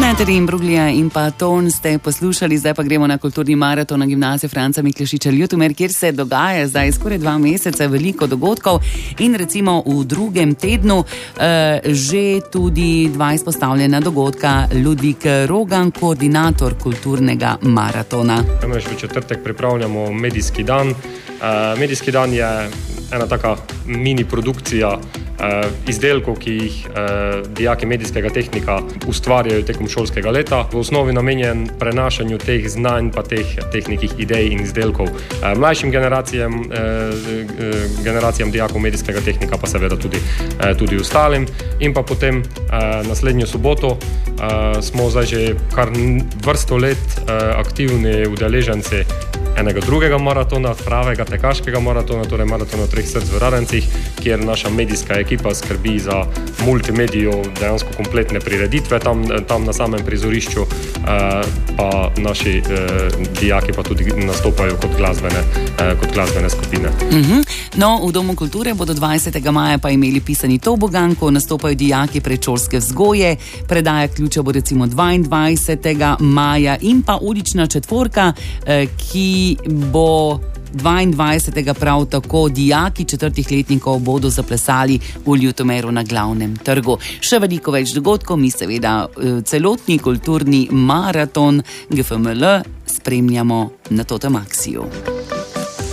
Kateri in Bruglija in pa Ton ste poslušali, zdaj pa gremo na kulturni maraton na gimnaziju Franca Miklošiča Ljutomer, kjer se dogaja zdaj skoraj 2 meseca veliko dogodkov in recimo v drugem tednu že tudi 2 izpostavljena dogodka. Ludvik Rogan, koordinator kulturnega maratona. V četrtek pripravljamo medijski dan. Medijski dan je ena taka mini produkcija izdelkov, ki jih dijaki medijskega tehnika ustvarjajo tekom šolskega leta. V osnovi namenjen prenašanju teh znanj pa teh nekih idej in izdelkov mlajšim generacijam dijakov medijskega tehnika, pa seveda tudi ostalim. In pa potem naslednjo soboto smo zdaj že kar vrsto let aktivni udeleženci enega drugega maratona, pravega tekaškega maratona, torej maratona 3 src v Radencih, kjer naša medijska ekipa skrbi za multimedijo, dejansko kompletne prireditve tam na samem prizorišču, pa naši dijaki pa tudi nastopajo kot glasbene skupine. No, v Domu kulture bodo 20. maja pa imeli pisani tobogan, ko nastopajo dijaki predšolske vzgoje. Predaja ključa bo recimo 22. maja in pa ulična četvorka, ki bo 22. prav tako. Dijaki 4. letnikov bodo zaplesali v Ljutomeru na glavnem trgu. Še veliko več dogodkov, mi seveda celotni kulturni maraton GFML spremljamo na Totem Maxiju.